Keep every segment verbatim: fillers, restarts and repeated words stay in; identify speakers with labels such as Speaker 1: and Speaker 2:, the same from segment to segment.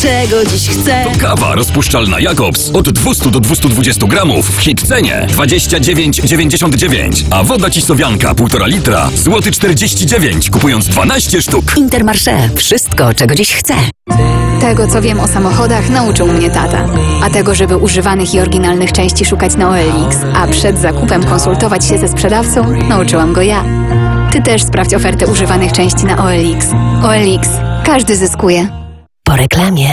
Speaker 1: czego dziś chcę.
Speaker 2: To kawa rozpuszczalna Jacobs od dwieście do dwustu dwudziestu gramów w hit cenie dwadzieścia dziewięć dziewięćdziesiąt dziewięć, a woda Cisowianka półtora litra złoty czterdzieści dziewięć, kupując dwanaście sztuk.
Speaker 1: Intermarché. Wszystko, czego dziś chcę.
Speaker 3: Tego, co wiem o samochodach, nauczył mnie tata. A tego, żeby używanych i oryginalnych części szukać na O L X, a przed zakupem konsultować się ze sprzedawcą, nauczyłam go ja. Ty też sprawdź ofertę używanych części na O L X. O L X. Każdy zyskuje.
Speaker 1: Po reklamie.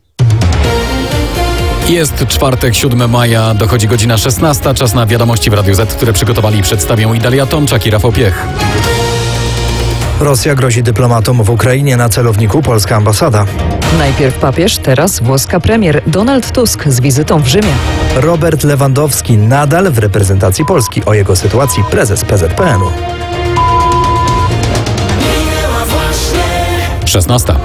Speaker 4: Jest czwartek, siódmego maja, dochodzi godzina szesnasta, czas na wiadomości w Radiu Z, które przygotowali i przedstawią Idalia Tomczak i Rafał Piech.
Speaker 5: Rosja grozi dyplomatom w Ukrainie, na celowniku polska ambasada.
Speaker 6: Najpierw papież, teraz włoska premier Donald Tusk z wizytą w Rzymie.
Speaker 5: Robert Lewandowski nadal w reprezentacji Polski. O jego sytuacji prezes P Z P N u.
Speaker 4: szesnasta.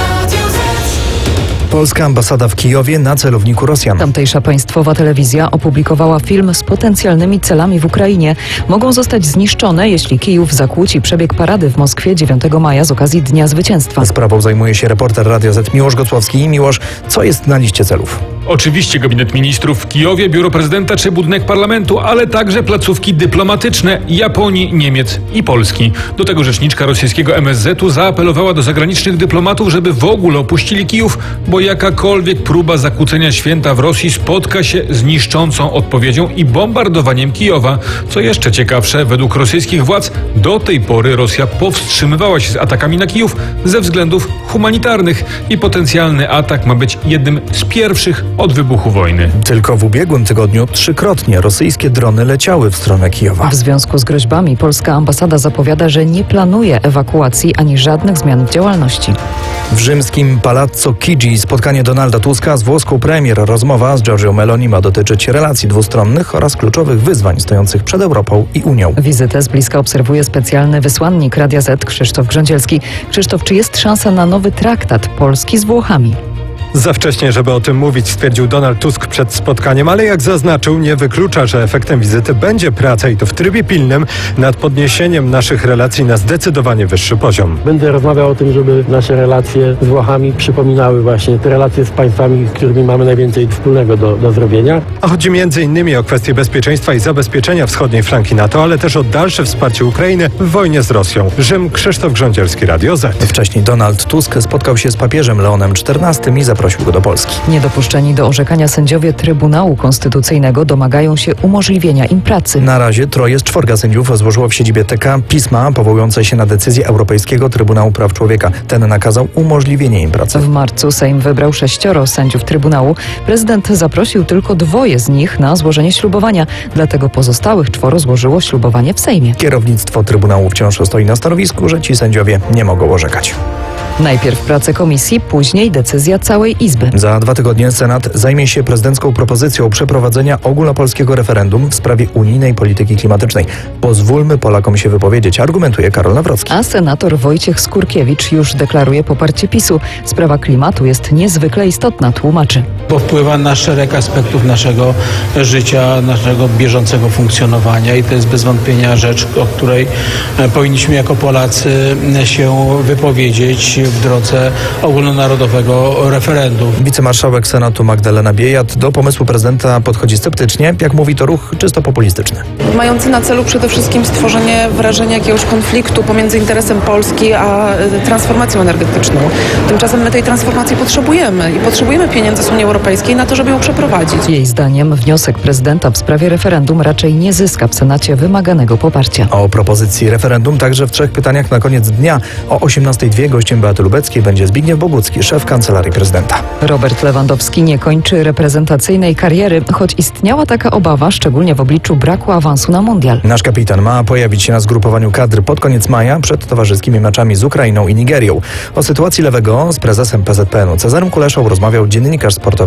Speaker 5: Polska ambasada w Kijowie na celowniku Rosjan.
Speaker 6: Tamtejsza państwowa telewizja opublikowała film z potencjalnymi celami w Ukrainie. Mogą zostać zniszczone, jeśli Kijów zakłóci przebieg parady w Moskwie dziewiątego maja z okazji Dnia Zwycięstwa.
Speaker 5: Sprawą zajmuje się reporter Radia Z Miłosz Gotłowski. Miłosz, co jest na liście celów?
Speaker 7: Oczywiście gabinet ministrów w Kijowie, biuro prezydenta czy budynek parlamentu, ale także placówki dyplomatyczne Japonii, Niemiec i Polski. Do tego rzeczniczka rosyjskiego M S Z u zaapelowała do zagranicznych dyplomatów, żeby w ogóle opuścili Kijów, bo jakakolwiek próba zakłócenia święta w Rosji spotka się z niszczącą odpowiedzią i bombardowaniem Kijowa. Co jeszcze ciekawsze, według rosyjskich władz do tej pory Rosja powstrzymywała się z atakami na Kijów ze względów humanitarnych i potencjalny atak ma być jednym z pierwszych od wybuchu wojny.
Speaker 5: Tylko w ubiegłym tygodniu trzykrotnie rosyjskie drony leciały w stronę Kijowa.
Speaker 6: W związku z groźbami polska ambasada zapowiada, że nie planuje ewakuacji ani żadnych zmian w działalności.
Speaker 5: W rzymskim Palazzo Chigi spotkanie Donalda Tuska z włoską premier. Rozmowa z Giorgią Meloni ma dotyczyć relacji dwustronnych oraz kluczowych wyzwań stojących przed Europą i Unią.
Speaker 6: Wizytę z bliska obserwuje specjalny wysłannik Radia Z Krzysztof Grządzielski. Krzysztof, czy jest szansa na nowy traktat Polski z Włochami?
Speaker 8: Za wcześnie, żeby o tym mówić, stwierdził Donald Tusk przed spotkaniem, ale jak zaznaczył, nie wyklucza, że efektem wizyty będzie praca i to w trybie pilnym nad podniesieniem naszych relacji na zdecydowanie wyższy poziom.
Speaker 9: Będę rozmawiał o tym, żeby nasze relacje z Włochami przypominały właśnie te relacje z państwami, z którymi mamy najwięcej wspólnego do, do zrobienia.
Speaker 8: A chodzi między innymi o kwestie bezpieczeństwa i zabezpieczenia wschodniej flanki NATO, ale też o dalsze wsparcie Ukrainy w wojnie z Rosją. Rzym, Krzysztof Grządzielski, Radio Z.
Speaker 5: Wcześniej Donald Tusk spotkał się z papieżem Leonem czternastym i zaprosił go do Polski.
Speaker 6: Niedopuszczeni do orzekania sędziowie Trybunału Konstytucyjnego domagają się umożliwienia im pracy.
Speaker 5: Na razie troje z czworga sędziów złożyło w siedzibie T K pisma powołujące się na decyzję Europejskiego Trybunału Praw Człowieka. Ten nakazał umożliwienie im pracy.
Speaker 6: W marcu Sejm wybrał sześcioro sędziów Trybunału. Prezydent zaprosił tylko dwoje z nich na złożenie ślubowania, dlatego pozostałych czworo złożyło ślubowanie w Sejmie.
Speaker 5: Kierownictwo Trybunału wciąż stoi na stanowisku, że ci sędziowie nie mogą orzekać.
Speaker 6: Najpierw prace komisji, później decyzja całej Izby.
Speaker 5: Za dwa tygodnie Senat zajmie się prezydencką propozycją przeprowadzenia ogólnopolskiego referendum w sprawie unijnej polityki klimatycznej. Pozwólmy Polakom się wypowiedzieć, argumentuje Karol Nawrocki.
Speaker 6: A senator Wojciech Skurkiewicz już deklaruje poparcie PiSu. Sprawa klimatu jest niezwykle istotna, tłumaczy.
Speaker 10: Bo wpływa na szereg aspektów naszego życia, naszego bieżącego funkcjonowania i to jest bez wątpienia rzecz, o której powinniśmy jako Polacy się wypowiedzieć w drodze ogólnonarodowego referendum.
Speaker 5: Wicemarszałek Senatu Magdalena Biejat do pomysłu prezydenta podchodzi sceptycznie. Jak mówi, to ruch czysto populistyczny.
Speaker 11: Mający na celu przede wszystkim stworzenie wrażenia jakiegoś konfliktu pomiędzy interesem Polski a transformacją energetyczną. Tymczasem my tej transformacji potrzebujemy i potrzebujemy pieniędzy z Unii Europejskiej na to, żeby ją przeprowadzić.
Speaker 6: Jej zdaniem wniosek prezydenta w sprawie referendum raczej nie zyska w Senacie wymaganego poparcia.
Speaker 5: O propozycji referendum także w trzech pytaniach na koniec dnia. O osiemnastej dwie gościem Beaty Lubeckiej będzie Zbigniew Bogucki, szef Kancelarii Prezydenta.
Speaker 6: Robert Lewandowski nie kończy reprezentacyjnej kariery, choć istniała taka obawa, szczególnie w obliczu braku awansu na mundial.
Speaker 5: Nasz kapitan ma pojawić się na zgrupowaniu kadr pod koniec maja przed towarzyskimi meczami z Ukrainą i Nigerią. O sytuacji lewego z prezesem P Z P N u Cezarym Kuleszą rozmawiał dziennikarz sportowy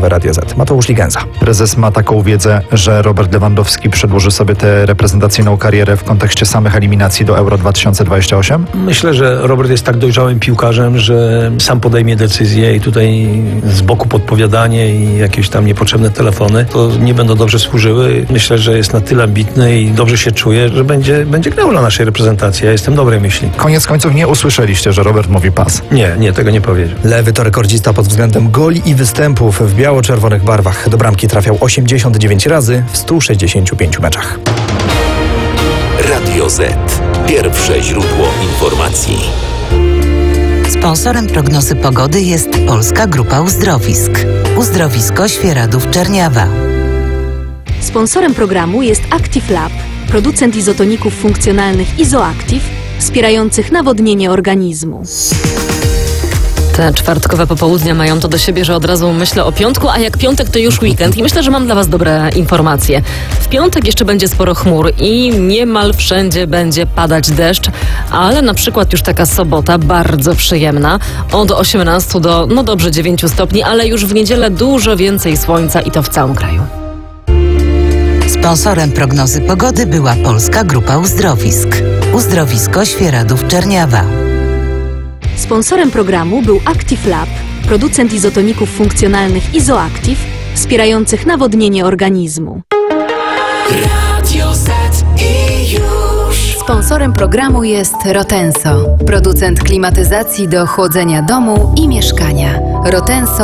Speaker 5: sportowe Radia Z. Mateusz Ligenza.
Speaker 12: Prezes ma taką wiedzę, że Robert Lewandowski przedłuży sobie tę reprezentacyjną karierę w kontekście samych eliminacji do Euro dwa tysiące dwudziestego ósmego?
Speaker 9: Myślę, że Robert jest tak dojrzałym piłkarzem, że sam podejmie decyzję i tutaj z boku podpowiadanie i jakieś tam niepotrzebne telefony to nie będą dobrze służyły. Myślę, że jest na tyle ambitny i dobrze się czuje, że będzie, będzie grał dla naszej reprezentacji. Ja jestem dobrej myśli.
Speaker 12: Koniec końców nie usłyszeliście, że Robert mówi pas.
Speaker 9: Nie, nie, tego nie powiedział.
Speaker 5: Lewy to rekordzista pod względem goli i występów w biało-czerwonych barwach. Do bramki trafiał osiemdziesiąt dziewięć razy w stu sześćdziesięciu pięciu meczach.
Speaker 13: Radio Z. Pierwsze źródło informacji.
Speaker 14: Sponsorem prognozy pogody jest Polska Grupa Uzdrowisk. Uzdrowisko Świeradów-Czerniawa.
Speaker 15: Sponsorem programu jest Active Lab, producent izotoników funkcjonalnych Izoactive, wspierających nawodnienie organizmu.
Speaker 1: Te czwartkowe popołudnia mają to do siebie, że od razu myślę o piątku, a jak piątek to już weekend i myślę, że mam dla Was dobre informacje. W piątek jeszcze będzie sporo chmur i niemal wszędzie będzie padać deszcz, ale na przykład już taka sobota bardzo przyjemna, od osiemnastu do no dobrze dziewięciu stopni, ale już w niedzielę dużo więcej słońca i to w całym kraju.
Speaker 14: Sponsorem prognozy pogody była Polska Grupa Uzdrowisk. Uzdrowisko Świeradów-Czerniawa.
Speaker 15: Sponsorem programu był Active Lab, producent izotoników funkcjonalnych Izoactive, wspierających nawodnienie organizmu.
Speaker 13: Radio Z i już.
Speaker 16: Sponsorem programu jest Rotenso, producent klimatyzacji do chłodzenia domu i mieszkania. Rotenso